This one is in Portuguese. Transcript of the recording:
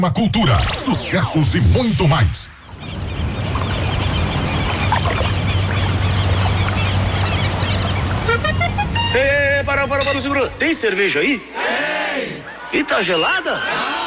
Uma cultura, sucessos e muito mais. Para, segura. Tem cerveja aí? Tem! E tá gelada? Ah!